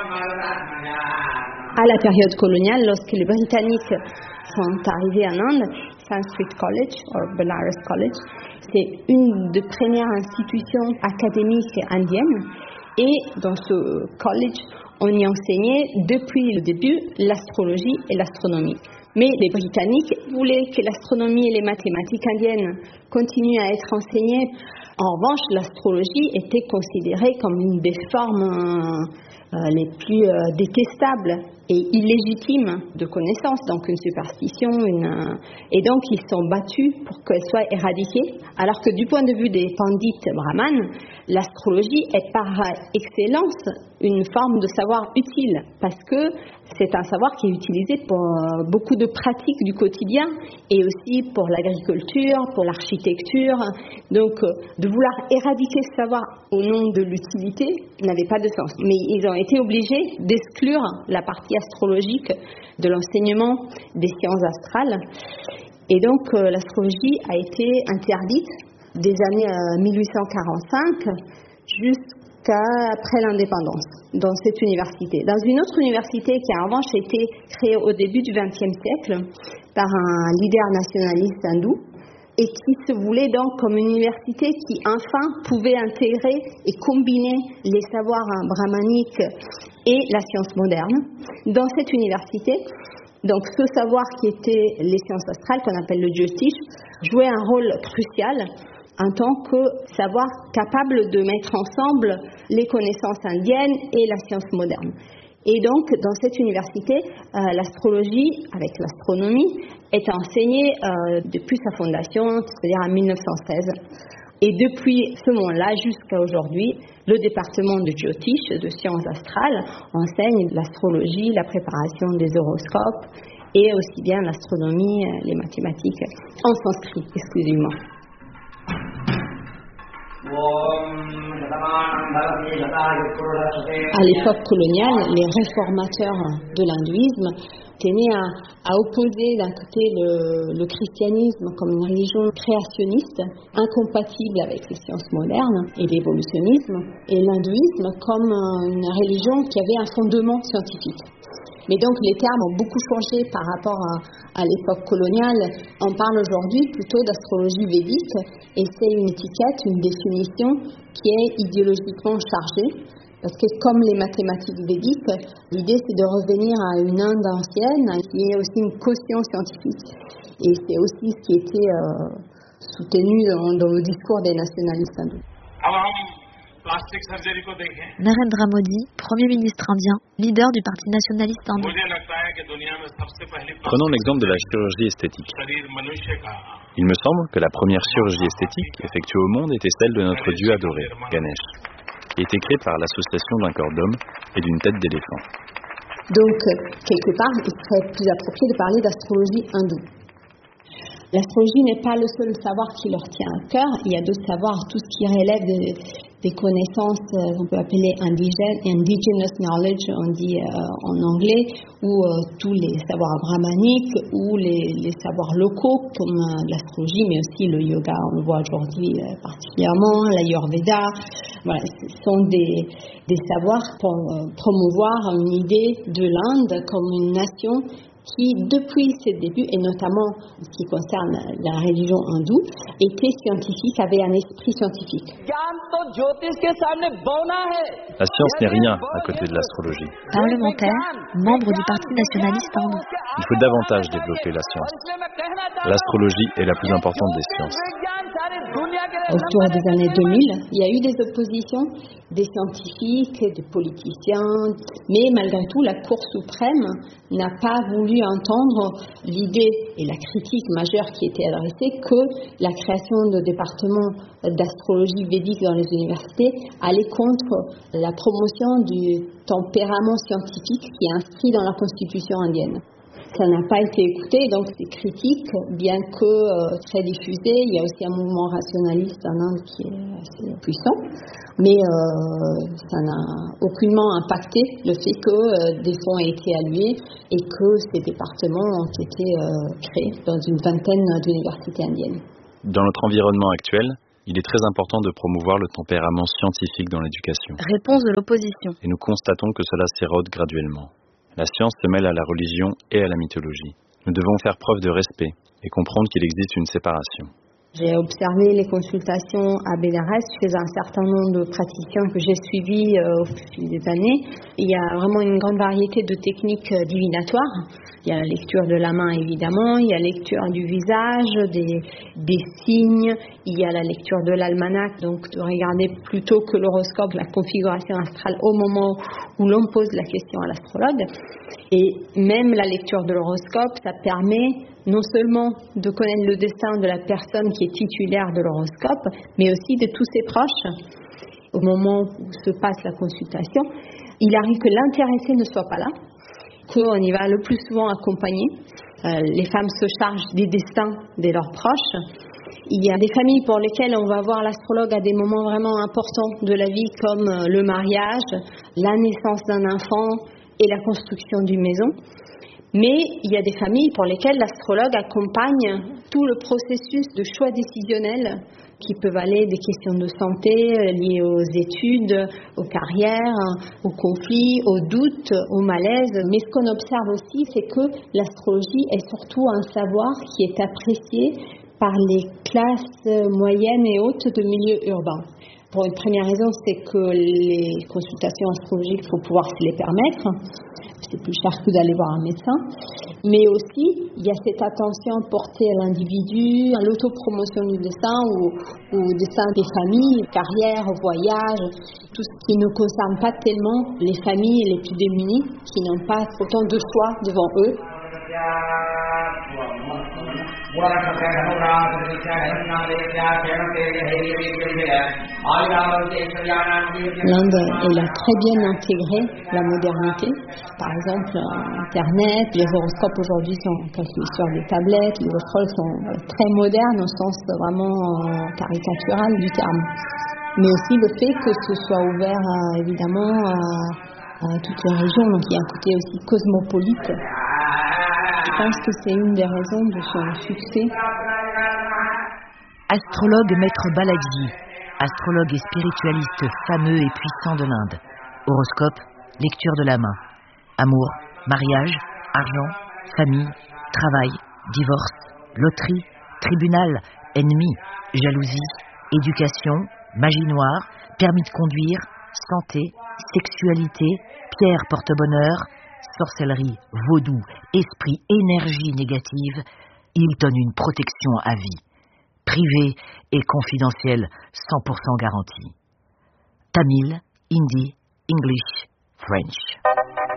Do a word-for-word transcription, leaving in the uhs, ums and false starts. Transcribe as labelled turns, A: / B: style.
A: À la période coloniale, lorsque les Britanniques sont arrivés en Inde, Sanskrit College, ou Benares College, c'est une des premières institutions académiques indiennes. Et dans ce college, on y enseignait depuis le début l'astrologie et l'astronomie. Mais les Britanniques voulaient que l'astronomie et les mathématiques indiennes continuent à être enseignées. En revanche, l'astrologie était considérée comme une des formes euh, les plus euh, détestables et illégitimes de connaissances, donc une superstition. Une, euh, et donc, ils se sont battus pour qu'elle soit éradiquée. Alors que du point de vue des pandits brahmanes, l'astrologie est par excellence une forme de savoir utile, parce que c'est un savoir qui est utilisé pour beaucoup de pratiques du quotidien et aussi pour l'agriculture, pour l'architecture. Donc, de vouloir éradiquer ce savoir au nom de l'utilité n'avait pas de sens. Mais ils ont été obligés d'exclure la partie astrologique de l'enseignement des sciences astrales. Et donc, euh, l'astrologie a été interdite des années euh, mille huit cent quarante-cinq jusqu'à après l'indépendance dans cette université. Dans une autre université qui a en revanche été créée au début du vingtième siècle par un leader nationaliste hindou et qui se voulait donc comme une université qui enfin pouvait intégrer et combiner les savoirs brahmaniques et la science moderne. Dans cette université, donc ce savoir qui était les sciences astrales, qu'on appelle le Jyotish, jouait un rôle crucial en tant que savoir capable de mettre ensemble les connaissances indiennes et la science moderne. Et donc, dans cette université, euh, l'astrologie, avec l'astronomie, est enseignée euh, depuis sa fondation, c'est-à-dire en mille neuf cent seize. Et depuis ce moment-là jusqu'à aujourd'hui, le département de Jyotish, de sciences astrales, enseigne l'astrologie, la préparation des horoscopes et aussi bien l'astronomie, les mathématiques, en sanskrit exclusivement. À l'époque coloniale, les réformateurs de l'hindouisme tenaient à, à opposer d'un côté le, le christianisme comme une religion créationniste, incompatible avec les sciences modernes et l'évolutionnisme, et l'hindouisme comme une religion qui avait un fondement scientifique. Mais donc les termes ont beaucoup changé par rapport à, à l'époque coloniale. On parle aujourd'hui plutôt d'astrologie védique et c'est une étiquette, une définition qui est idéologiquement chargée. Parce que comme les mathématiques védiques, l'idée c'est de revenir à une Inde ancienne qui est aussi une caution scientifique. Et c'est aussi ce qui était euh, soutenu dans, dans le discours des nationalistes hindous.
B: Narendra Modi, Premier ministre indien, leader du Parti nationaliste hindou.
C: Prenons l'exemple de la chirurgie esthétique. Il me semble que la première chirurgie esthétique effectuée au monde était celle de notre dieu adoré, Ganesh, qui a été créée par l'association d'un corps d'homme et d'une tête d'éléphant.
A: Donc, quelque part, il serait plus approprié de parler d'astrologie hindoue. L'astrologie n'est pas le seul savoir qui leur tient à cœur. Il y a d'autres savoirs, tout ce qui relève de, des connaissances, euh, on peut appeler indigènes, indigenous knowledge, on dit euh, en anglais, ou euh, tous les savoirs brahmaniques, ou les, les savoirs locaux, comme euh, l'astrologie, mais aussi le yoga, on le voit aujourd'hui euh, particulièrement, l'ayurveda. Voilà, ce sont des, des savoirs pour euh, promouvoir une idée de l'Inde comme une nation qui, depuis ses débuts, et notamment en ce qui concerne la religion hindoue, était scientifique, avait un esprit scientifique.
C: La science n'est rien à côté de l'astrologie.
B: Parlementaire, membre du Parti nationaliste hindou.
C: Il faut davantage développer la science. L'astrologie est la plus importante des sciences.
A: Autour des années deux mille, il y a eu des oppositions des scientifiques, des politiciens, mais malgré tout, la Cour suprême n'a pas voulu entendre l'idée et la critique majeure qui était adressée que la création de départements d'astrologie védique dans les universités allait contre la promotion du tempérament scientifique qui est inscrit dans la constitution indienne. Ça n'a pas été écouté, donc ces critiques, bien que euh, très diffusées, il y a aussi un mouvement rationaliste en Inde qui est assez puissant, mais euh, ça n'a aucunement impacté le fait que euh, des fonds aient été alloués et que ces départements ont été euh, créés dans une vingtaine d'universités indiennes.
C: Dans notre environnement actuel, Il est très important de promouvoir le tempérament scientifique dans l'éducation.
B: Réponse de l'opposition.
C: Et nous constatons que cela s'érode graduellement. La science se mêle à la religion et à la mythologie. Nous devons faire preuve de respect et comprendre qu'il existe une séparation.
A: J'ai observé les consultations à Bénarès chez un certain nombre de praticiens que j'ai suivis euh, au fil des années. Il y a vraiment une grande variété de techniques euh, divinatoires. Il y a la lecture de la main évidemment, il y a la lecture du visage, des, des signes, il y a la lecture de l'almanach, donc de regarder plutôt que l'horoscope, la configuration astrale au moment où l'on pose la question à l'astrologue. Et même la lecture de l'horoscope, ça permet non seulement de connaître le destin de la personne qui est titulaire de l'horoscope, mais aussi de tous ses proches. Au moment où se passe la consultation, il arrive que l'intéressé ne soit pas là, qu'on y va le plus souvent accompagner. Euh, les femmes se chargent des destins de leurs proches. Il y a des familles pour lesquelles on va voir l'astrologue à des moments vraiment importants de la vie, comme le mariage, la naissance d'un enfant et la construction d'une maison. Mais il y a des familles pour lesquelles l'astrologue accompagne tout le processus de choix décisionnel qui peuvent aller des questions de santé liées aux études, aux carrières, aux conflits, aux doutes, aux malaises. Mais ce qu'on observe aussi, c'est que l'astrologie est surtout un savoir qui est apprécié par les classes moyennes et hautes de milieux urbains. Pour une première raison, c'est que les consultations astrologiques, il faut pouvoir se les permettre. C'est plus cher que d'aller voir un médecin. Mais aussi, il y a cette attention portée à l'individu, à l'autopromotion du destin ou au destin des familles, carrière, voyage, tout ce qui ne concerne pas tellement les familles les plus démunies, qui n'ont pas autant de choix devant eux. L'Inde, elle a très bien intégré la modernité. Par exemple, Internet, les horoscopes aujourd'hui sont calculés sur des tablettes, les astrologues sont très modernes au sens vraiment caricatural du terme. Mais aussi le fait que ce soit ouvert à, évidemment à, à toutes les régions, donc il y a un côté aussi cosmopolite. Je pense que c'est une des raisons de son succès.
D: Astrologue Maître Balaji, astrologue et spiritualiste fameux et puissant de l'Inde. Horoscope, lecture de la main. Amour, mariage, argent, famille, travail, divorce, loterie, tribunal, ennemi, jalousie, éducation, magie noire, permis de conduire, santé, sexualité, pierre porte-bonheur, sorcellerie, vaudou, esprit, énergie négative. Il donne une protection à vie. Privé et confidentiel, cent pour cent garantie. Tamil, Hindi, English, French.